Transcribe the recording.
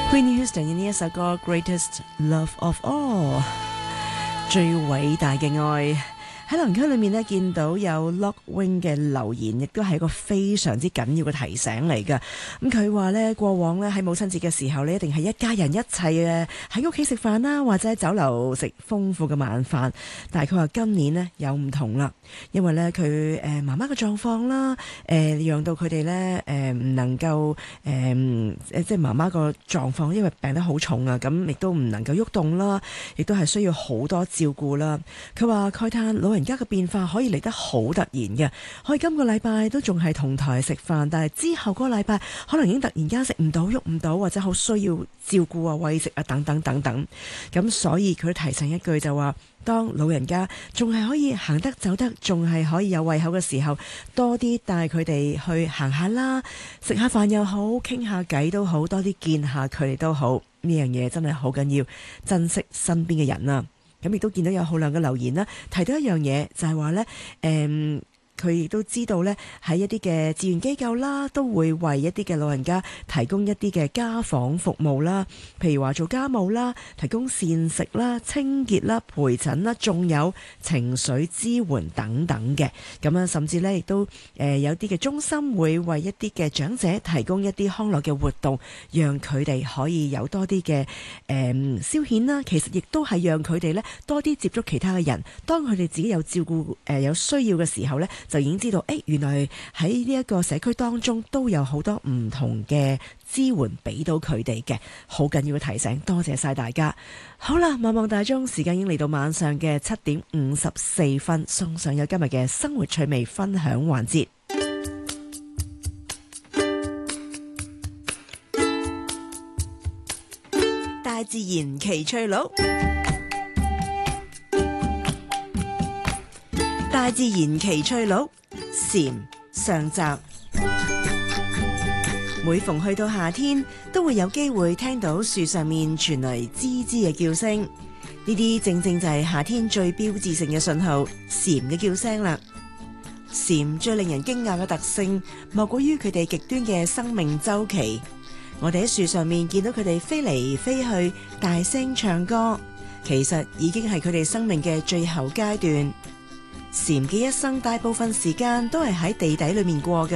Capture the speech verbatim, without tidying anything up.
Whitney Houston 嘅呢一首歌《Greatest Love of All》，最偉大嘅愛。喺留言區裏面呢，見到有 Lockwing 嘅留言，亦都係一個非常之緊要嘅提醒嚟㗎。咁佢話呢，過往呢喺母親節嘅時候呢，一定係一家人一齊嘅喺屋企食飯啦，或者喺酒樓食豐富嘅晚飯。但係佢話今年呢有唔同啦，因為呢，佢誒媽媽嘅狀況啦，誒、呃、讓到佢哋呢誒唔能夠誒、呃、即係媽媽個狀況，因為病得好重啊，咁亦都唔能夠喐動啦，亦都係需要好多照顧啦。佢話慨嘆老人而家嘅變化可以嚟得好突然嘅，可以今個禮拜都仲係同台食飯，但係之後嗰個禮拜可能已經突然間食唔到、喐唔到，或者好需要照顧啊、餵食啊等等等等。咁所以佢提醒一句就話，當老人家仲係可以行得走得，仲係可以有胃口嘅時候，多啲帶佢哋去行下啦，食下飯又好，傾下偈都好，多啲見下佢哋都好。呢樣嘢真係好緊要，珍惜身邊嘅人啊！咁亦都見到有好量嘅留言啦，提到一樣嘢就係話呢，誒佢亦都知道呢，喺一啲嘅志願機構啦，都會為一啲嘅老人家提供一啲嘅家訪服務啦，譬如話做家務啦、提供膳食啦、清潔啦、陪診啦，仲有情緒支援等等嘅。咁啊，甚至呢亦都誒有啲嘅中心會為一啲嘅長者提供一啲康樂嘅活動，讓佢哋可以有多啲嘅誒消遣啦。其實亦都係讓佢哋呢多啲接觸其他嘅人。當佢哋自己有照顧誒、呃、有需要嘅時候呢，就已經知道，誒、哎、原來喺呢一個社區當中都有好多唔同嘅支援俾到佢哋嘅，好緊要嘅提醒，多謝晒大家。好啦，望望大鐘，時間已經嚟到晚上嘅七點五十四分，送上有今日嘅生活趣味分享環節。大自然奇趣錄，大自然奇趣錄，蟬上集。每逢去到夏天，都會有機會聽到樹上面傳嚟吱吱嘅叫聲，呢啲正正就係夏天最標誌性嘅信號，蟬嘅叫聲啦。蟬最令人驚訝嘅特性，莫過於佢哋極端嘅生命週期。我哋喺樹上面見到佢哋飛嚟飛去，大聲唱歌，其實已經係佢哋生命嘅最後階段。蟬嘅一生大部分時間都係喺地底裏面過嘅。